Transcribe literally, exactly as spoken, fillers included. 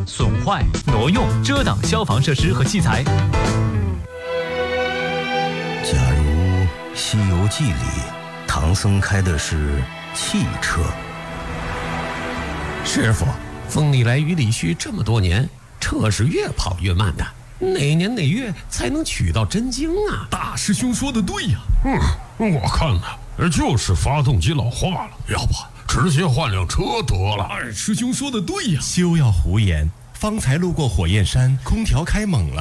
损坏、挪用、遮挡消防设施和器材。 假如《西游记》里唐僧开的是汽车， 师傅，风里来雨里去这么多年，车是越跑越慢的，哪年哪月才能取到真经啊？ 大师兄说的对呀。 嗯，我看呢，就是发动机老化了，要不直接换辆车得了。 二师兄说的对呀。 休要胡言，方才路过火焰山，空调开猛了。